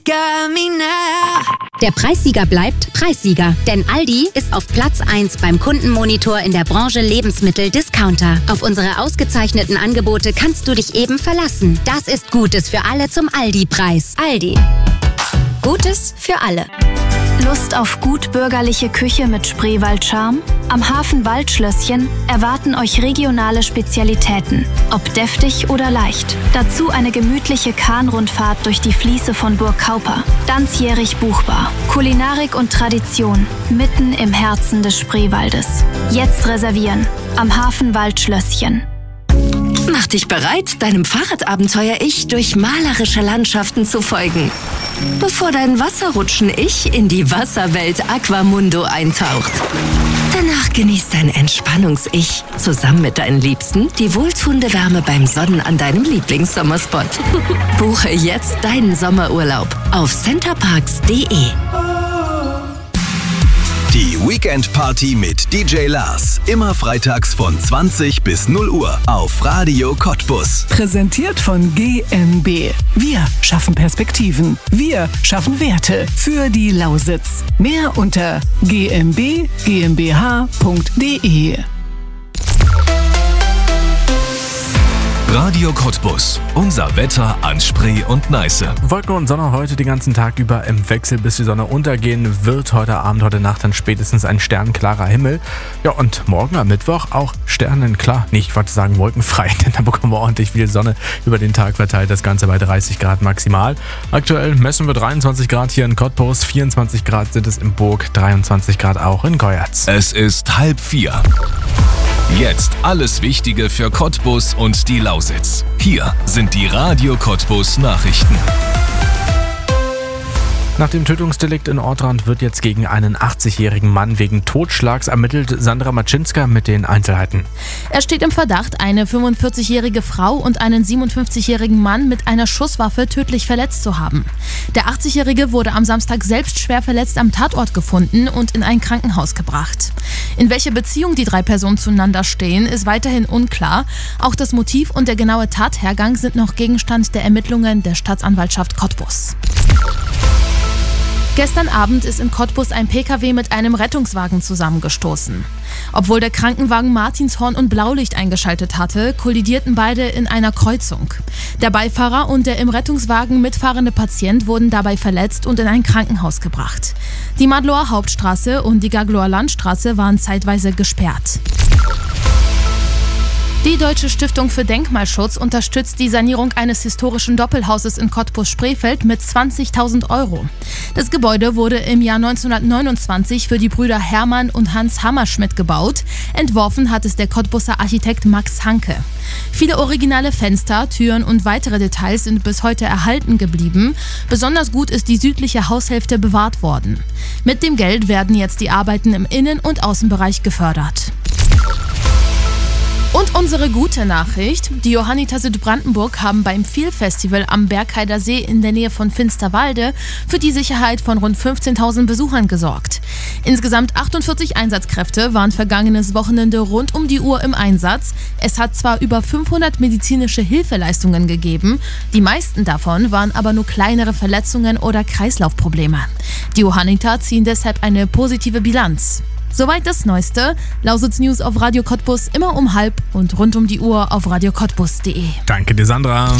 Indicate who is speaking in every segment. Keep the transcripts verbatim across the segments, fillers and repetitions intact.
Speaker 1: got me now.
Speaker 2: Der Preissieger bleibt Preissieger, denn Aldi ist auf Platz eins beim Kundenmonitor in der Branche Lebensmittel-Discounter. Auf unsere ausgezeichneten Angebote kannst du dich eben verlassen. Das ist Gutes für alle zum Aldi-Preis. Aldi. Gutes für alle.
Speaker 3: Lust auf gut bürgerliche Küche mit Spreewald-Charme? Am Hafen Waldschlösschen erwarten euch regionale Spezialitäten, ob deftig oder leicht. Dazu eine gemütliche Kahnrundfahrt durch die Fließe von Burg Kauper. Ganzjährig buchbar. Kulinarik und Tradition mitten im Herzen des Spreewaldes. Jetzt reservieren am Hafen Waldschlösschen.
Speaker 4: Mach dich bereit, deinem Fahrradabenteuer-Ich durch malerische Landschaften zu folgen. Bevor dein Wasserrutschen-Ich in die Wasserwelt Aquamundo eintaucht. Danach genießt dein Entspannungs-Ich zusammen mit deinen Liebsten die wohltuende Wärme beim Sonnen an deinem Lieblingssommerspot. Buche jetzt deinen Sommerurlaub auf centerparks punkt de.
Speaker 5: Die Weekend Party mit D J Lars. Immer freitags von zwanzig bis null Uhr auf Radio Cottbus.
Speaker 6: Präsentiert von G M B. Wir schaffen Perspektiven. Wir schaffen Werte für die Lausitz. Mehr unter g m b g m b h punkt de.
Speaker 5: Radio Cottbus. Unser Wetter an Spree und Neiße.
Speaker 7: Wolken und Sonne heute den ganzen Tag über im Wechsel, bis die Sonne untergehen wird. Heute Abend, heute Nacht dann spätestens ein sternenklarer Himmel. Ja, und morgen am Mittwoch auch sternenklar. Nee, ich wollte sagen wolkenfrei, denn da bekommen wir ordentlich viel Sonne über den Tag verteilt. Das Ganze bei dreißig Grad maximal. Aktuell messen wir dreiundzwanzig Grad hier in Cottbus, vierundzwanzig Grad sind es in Burg, dreiundzwanzig Grad auch in Goyatz.
Speaker 5: Es ist halb vier. Jetzt alles Wichtige für Cottbus und die Lausitz. Hier sind die Radio Cottbus Nachrichten.
Speaker 7: Nach dem Tötungsdelikt in Ortrand wird jetzt gegen einen achtzigjährigen Mann wegen Totschlags ermittelt. Sandra Maczynska mit den Einzelheiten.
Speaker 8: Er steht im Verdacht, eine fünfundvierzigjährige Frau und einen siebenundfünfzigjährigen Mann mit einer Schusswaffe tödlich verletzt zu haben. Der achtzigjährige wurde am Samstag selbst schwer verletzt am Tatort gefunden und in ein Krankenhaus gebracht. In welche Beziehung die drei Personen zueinander stehen, ist weiterhin unklar. Auch das Motiv und der genaue Tathergang sind noch Gegenstand der Ermittlungen der Staatsanwaltschaft Cottbus. Gestern Abend ist in Cottbus ein Pkw mit einem Rettungswagen zusammengestoßen. Obwohl der Krankenwagen Martinshorn und Blaulicht eingeschaltet hatte, kollidierten beide in einer Kreuzung. Der Beifahrer und der im Rettungswagen mitfahrende Patient wurden dabei verletzt und in ein Krankenhaus gebracht. Die Madloer Hauptstraße und die Gagloer Landstraße waren zeitweise gesperrt. Die Deutsche Stiftung für Denkmalschutz unterstützt die Sanierung eines historischen Doppelhauses in Cottbus-Spreefeld mit zwanzigtausend Euro. Das Gebäude wurde im Jahr neunzehnhundertneunundzwanzig für die Brüder Hermann und Hans Hammerschmidt gebaut. Entworfen hat es der Cottbuser Architekt Max Hanke. Viele originale Fenster, Türen und weitere Details sind bis heute erhalten geblieben. Besonders gut ist die südliche Haushälfte bewahrt worden. Mit dem Geld werden jetzt die Arbeiten im Innen- und Außenbereich gefördert. Und unsere gute Nachricht: Die Johanniter Südbrandenburg haben beim Feel-Festival am Bergheider See in der Nähe von Finsterwalde für die Sicherheit von rund fünfzehntausend Besuchern gesorgt. Insgesamt achtundvierzig Einsatzkräfte waren vergangenes Wochenende rund um die Uhr im Einsatz. Es hat zwar über fünfhundert medizinische Hilfeleistungen gegeben, die meisten davon waren aber nur kleinere Verletzungen oder Kreislaufprobleme. Die Johanniter ziehen deshalb eine positive Bilanz. Soweit das Neueste. Lausitz News auf Radio Cottbus immer um halb und rund um die Uhr auf radio cottbus punkt de.
Speaker 7: Danke dir, Sandra.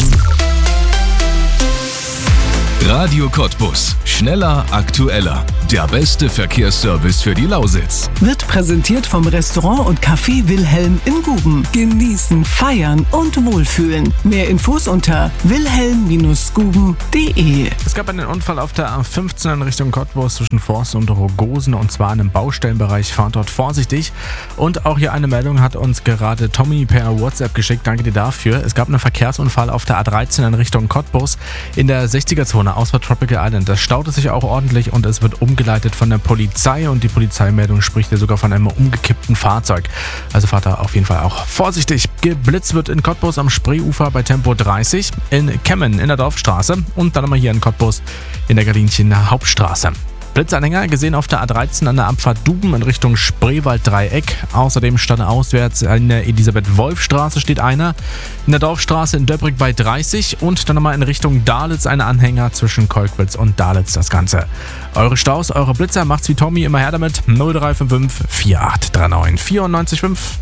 Speaker 5: Radio Cottbus. Schneller, aktueller. Der beste Verkehrsservice für die Lausitz.
Speaker 6: Wird präsentiert vom Restaurant und Café Wilhelm in Guben. Genießen, feiern und wohlfühlen. Mehr Infos unter wilhelm Bindestrich guben punkt de.
Speaker 7: Es gab einen Unfall auf der A fünfzehn in Richtung Cottbus zwischen Forst und Rogosen, und zwar in einem Baustellenbereich. Fahrt dort vorsichtig. Und auch hier eine Meldung hat uns gerade Tommy per WhatsApp geschickt. Danke dir dafür. Es gab einen Verkehrsunfall auf der A dreizehn in Richtung Cottbus in der sechziger-Zone Ausfahrt Tropical Island. Das staute sich auch ordentlich und es wird umgeleitet von der Polizei, und die Polizeimeldung spricht hier sogar von einem umgekippten Fahrzeug. Also fahrt da auf jeden Fall auch vorsichtig. Geblitzt wird in Cottbus am Spreeufer bei Tempo dreißig, in Kemmen in der Dorfstraße und dann nochmal hier in Cottbus in der Galinchen Hauptstraße. Blitzanhänger gesehen auf der A dreizehn an der Abfahrt Duben in Richtung Spreewald-Dreieck. Außerdem stand auswärts in der Elisabeth-Wolf-Straße steht einer. In der Dorfstraße in Döbrig bei dreißig und dann nochmal in Richtung Dalitz ein Anhänger zwischen Kolkwitz und Dalitz das Ganze. Eure Staus, eure Blitzer, macht's wie Tommy, immer her damit. null drei fünf fünf, vier acht drei neun, vier neun fünf.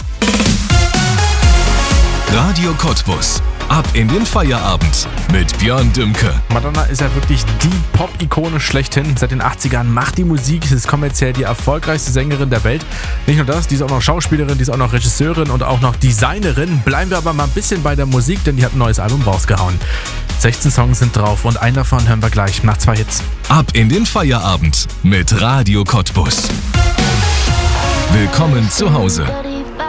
Speaker 5: Radio Cottbus. Ab in den Feierabend mit Björn Dümke.
Speaker 7: Madonna ist ja wirklich die Pop-Ikone schlechthin. Seit den achtzigern macht die Musik, ist kommerziell die erfolgreichste Sängerin der Welt. Nicht nur das, die ist auch noch Schauspielerin, die ist auch noch Regisseurin und auch noch Designerin. Bleiben wir aber mal ein bisschen bei der Musik, denn die hat ein neues Album rausgehauen. sechzehn Songs sind drauf und einen davon hören wir gleich nach zwei Hits.
Speaker 5: Ab in den Feierabend mit Radio Cottbus. Willkommen zu Hause.